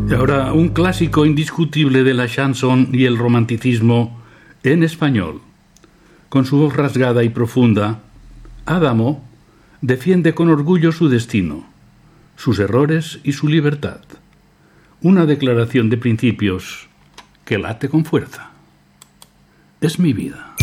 Y ahora un clásico indiscutible de la chanson y el romanticismo en español. Con su voz rasgada y profunda, Adamo defiende con orgullo su destino, sus errores y su libertad. Una declaración de principios que late con fuerza. Es mi vida.